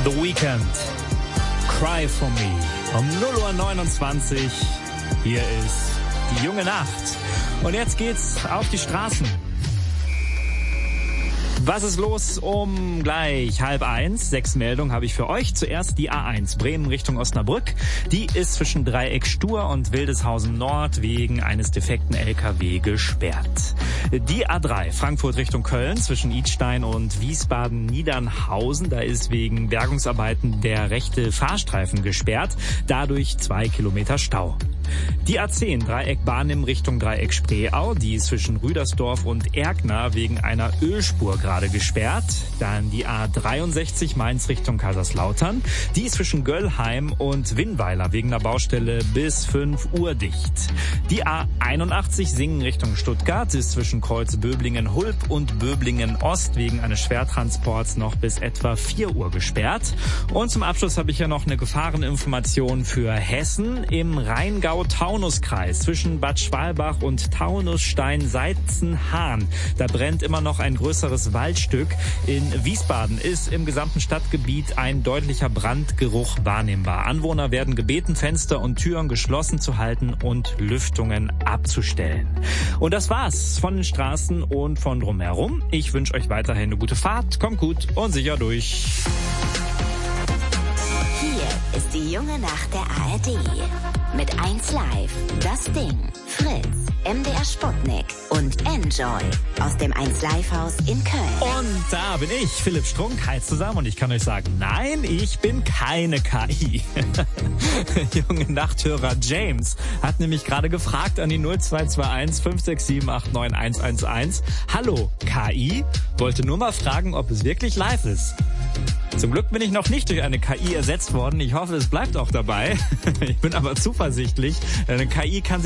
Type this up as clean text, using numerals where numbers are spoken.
The Weeknd, Cry for Me. Um 0:29 Uhr, hier ist die junge Nacht. Und jetzt geht's auf die Straßen. Was ist los um gleich 12:30? 6 Meldungen habe ich für euch. Zuerst die A1 Bremen Richtung Osnabrück. Die ist zwischen Dreieck Stur und Wildeshausen Nord wegen eines defekten LKW gesperrt. Die A3 Frankfurt Richtung Köln zwischen Idstein und Wiesbaden-Niedernhausen. Da ist wegen Bergungsarbeiten der rechte Fahrstreifen gesperrt. Dadurch 2 Kilometer Stau. Die A10 Dreieck Barnim Richtung Dreieck Spreeau, die ist zwischen Rüdersdorf und Erkner wegen einer Ölspur gerade gesperrt. Dann die A63 Mainz Richtung Kaiserslautern, die ist zwischen Göllheim und Winnweiler wegen der Baustelle bis 5 Uhr dicht. Die A81 Singen Richtung Stuttgart ist zwischen Kreuz Böblingen-Hulb und Böblingen-Ost wegen eines Schwertransports noch bis etwa 4 Uhr gesperrt. Und zum Abschluss habe ich ja noch eine Gefahreninformation für Hessen im Rheingau-Taunus-Kreis zwischen Bad Schwalbach und Taunusstein-Seitzen-Hahn. Da brennt immer noch ein größeres Waldstück. In Wiesbaden ist im gesamten Stadtgebiet ein deutlicher Brandgeruch wahrnehmbar. Anwohner werden gebeten, Fenster und Türen geschlossen zu halten und Lüftungen abzustellen. Und das war's von den Straßen und von drumherum. Ich wünsche euch weiterhin eine gute Fahrt. Kommt gut und sicher durch. Hier ist die junge Nacht der ARD. Mit 1 Live, Das Ding, Fritz, MDR Sputnik und Enjoy aus dem 1 Live Haus in Köln. Und da bin ich, Philipp Strunk. Hi zusammen und ich kann euch sagen, nein, ich bin keine KI. Junge Nachthörer James hat nämlich gerade gefragt an die 0221 567 89 111. Hallo, KI? Wollte nur mal fragen, ob es wirklich live ist. Zum Glück bin ich noch nicht durch eine KI ersetzt worden. Ich hoffe, es bleibt auch dabei. Ich bin aber zuversichtlich. Eine KI kann